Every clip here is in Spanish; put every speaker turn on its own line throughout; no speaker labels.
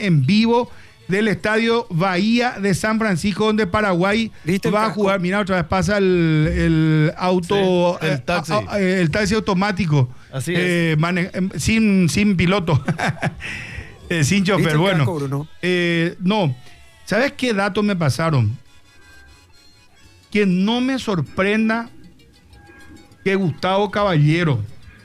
en vivo del estadio Bahía de San Francisco, donde Paraguay va a jugar. Mira, otra vez pasa el auto,
sí, el taxi.
El taxi automático.
Así es.
Sin piloto, sin chofer. Bueno,
Casco,
no. ¿Sabes qué datos me pasaron? Que no me sorprenda que Gustavo Caballero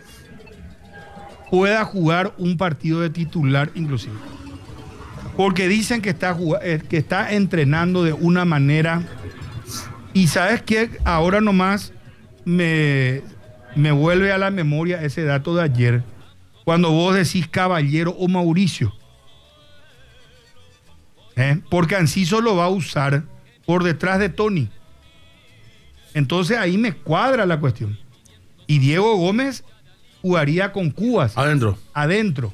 pueda jugar un partido de titular inclusive. Porque dicen que está entrenando de una manera. Y ¿sabes qué? Ahora nomás me vuelve a la memoria ese dato de ayer, cuando vos decís Caballero o Mauricio. Porque Anciso lo va a usar por detrás de Tony. Entonces ahí me cuadra la cuestión. Y Diego Gómez jugaría con Cubas. Adentro.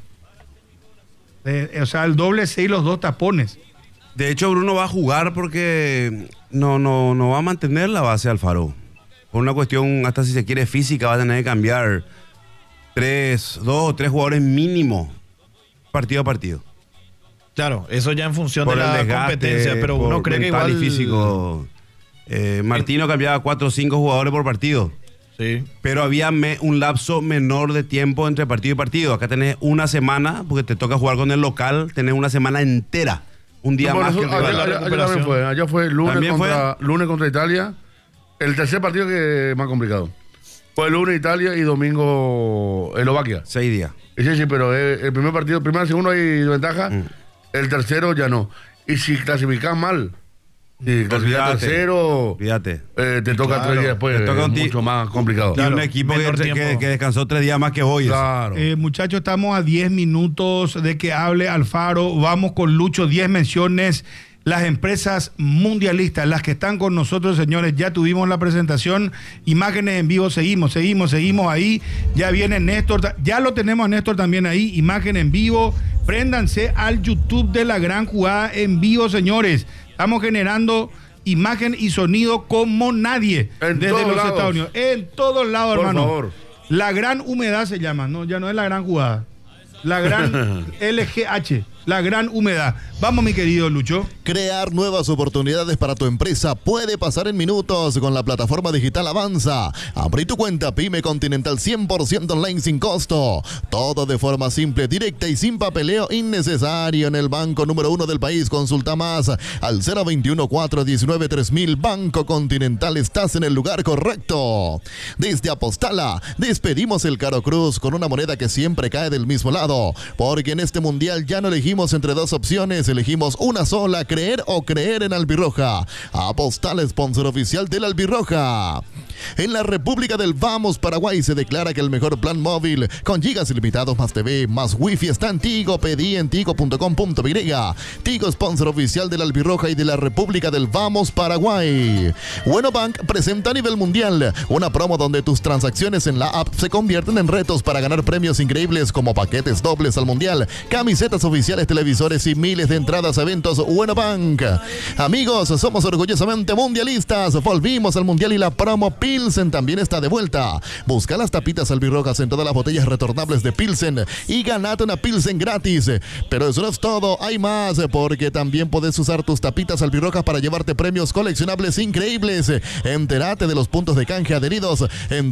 O sea, el doble 6 y los 2 tapones.
De hecho, Bruno va a jugar porque no va a mantener la base Alfaro. Por una cuestión, hasta si se quiere física, va a tener que cambiar 2 o 3 jugadores mínimo, partido a partido.
Claro, eso ya en función
por
de la
desgaste,
competencia, pero uno cree que igual...
y físico. Martino cambiaba 4 o 5 jugadores por partido.
Sí.
Pero había un lapso menor de tiempo entre partido y partido. Acá tenés una semana, porque te toca jugar con el local, tenés una semana entera. Un día más que el rival.
Allá fue lunes contra Italia. El tercer partido que es más complicado. Fue lunes Italia y domingo Eslovaquia.
6 días.
Sí, pero el primer partido, primero y segundo hay ventaja. El tercero ya no. Y si clasificás mal, si clasificás tercero, te toca 3 días después. Es mucho más complicado.
Y un equipo que descansó 3 días más que hoy.
Claro.
Muchachos, estamos a 10 minutos de que hable Alfaro. Vamos con Lucho, 10 menciones. Las empresas mundialistas, las que están con nosotros, señores, ya tuvimos la presentación, imágenes en vivo, seguimos ahí, ya viene Néstor, ya lo tenemos a Néstor también ahí, imagen en vivo, préndanse al YouTube de La Gran Jugada en vivo, señores, estamos generando imagen y sonido como nadie desde los Estados Unidos, en todos lados, hermano. Por favor. La Gran Humedad se llama, no, ya no es La Gran Jugada, La Gran LGH. La Gran Humedad. Vamos, mi querido Lucho.
Crear nuevas oportunidades para tu empresa puede pasar en minutos con la plataforma digital Avanza. Abrí tu cuenta Pyme Continental 100% online sin costo. Todo de forma simple, directa y sin papeleo innecesario en el banco número 1 del país. Consulta más al 021-419-3000. Banco Continental, estás en el lugar correcto. Desde Apostala, despedimos el Caro Cruz con una moneda que siempre cae del mismo lado. Porque en este mundial ya no elegimos entre 2 opciones, elegimos una sola, creer o creer en Albirroja. Apostal, sponsor oficial del Albirroja. En la República del Vamos, Paraguay, se declara que el mejor plan móvil con gigas ilimitados más TV más wifi está en Tigo. Pedí en tigo.com.py. Tigo, sponsor oficial del Albirroja y de la República del Vamos, Paraguay. Bueno Bank presenta a nivel mundial una promo donde tus transacciones en la app se convierten en retos para ganar premios increíbles como paquetes dobles al mundial, camisetas oficiales, televisores y miles de entradas a eventos. Bueno Bank. Amigos, somos orgullosamente mundialistas. Volvimos al mundial y la promo Pilsen también está de vuelta. Busca las tapitas albirrojas en todas las botellas retornables de Pilsen y ganate una Pilsen gratis. Pero eso no es todo, hay más, porque también puedes usar tus tapitas albirrojas para llevarte premios coleccionables increíbles. Entérate de los puntos de canje adheridos en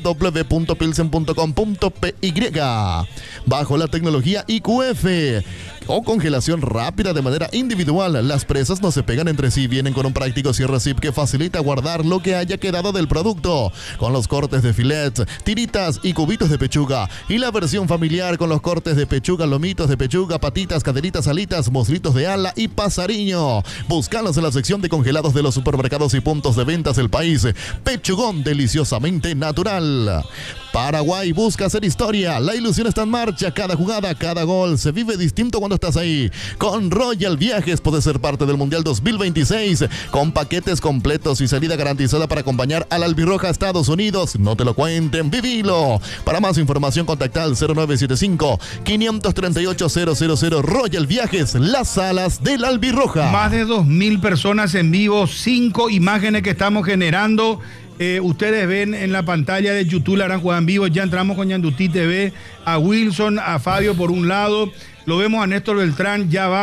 www.pilsen.com.py. Bajo la tecnología IQF o congelación rápida de manera individual, las presas no se pegan entre sí, vienen con un práctico cierre zip que facilita guardar lo que haya quedado del producto, con los cortes de filets, tiritas y cubitos de pechuga, y la versión familiar con los cortes de pechuga, lomitos de pechuga, patitas, caderitas, alitas, muslitos de ala y pasariño. Búscalos en la sección de congelados de los supermercados y puntos de ventas del país. Pechugón deliciosamente natural. Paraguay busca hacer historia, la ilusión está en marcha, cada jugada, cada gol se vive distinto cuando estás ahí. Con Royal Viajes puedes ser parte del Mundial 2026 con paquetes completos y salida garantizada para acompañar al Albirroja a Estados Unidos. No te lo cuenten, vivilo. Para más información contacta al 0975-538-000. Royal Viajes, las alas del Albirroja.
Más de 2.000 personas en vivo, 5 imágenes que estamos generando. Ustedes ven en la pantalla de YouTube La Gran Jugada en vivo. Ya entramos con Yandutí TV, a Wilson, a Fabio por un lado. Lo vemos a Néstor Beltrán, ya va